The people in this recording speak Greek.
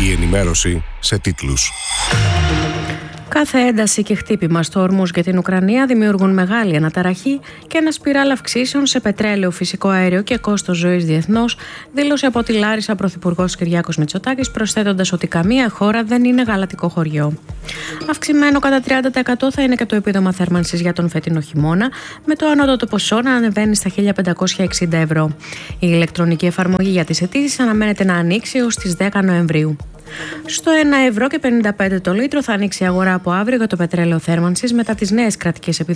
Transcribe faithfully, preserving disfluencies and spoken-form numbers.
Η ενημέρωση σε τίτλους. Κάθε ένταση και χτύπημα στο Ορμούζ και την Ουκρανία δημιουργούν μεγάλη αναταραχή και ένα σπιράλ αυξήσεων σε πετρέλαιο, φυσικό αέριο και κόστος ζωής διεθνώς, δήλωσε από τη Λάρισα Πρωθυπουργός Κυριάκος Μητσοτάκης, προσθέτοντας ότι καμία χώρα δεν είναι γαλατικό χωριό. Αυξημένο κατά τριάντα τοις εκατό θα είναι και το επίδομα θέρμανσης για τον φετινό χειμώνα, με το ανώτατο ποσό να ανεβαίνει στα χίλια πεντακόσια εξήντα ευρώ. Η ηλεκτρονική εφαρμογή για τις αιτήσεις αναμένεται να ανοίξει ως τις δέκα Νοεμβρίου. Στο ένα ευρώ και πενήντα πέντε το λίτρο θα ανοίξει η αγορά από αύριο για το πετρέλαιο θέρμανσης μετά τις νέες κρατικές επιδοτήσεις